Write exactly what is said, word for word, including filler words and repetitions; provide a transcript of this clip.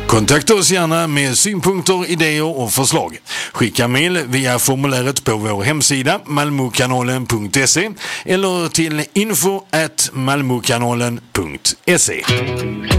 Kontakta oss gärna med synpunkter, idéer och förslag. Skicka mejl via formuläret på vår hemsida malmokanalen punkt se eller till info at malmokanalen punkt se.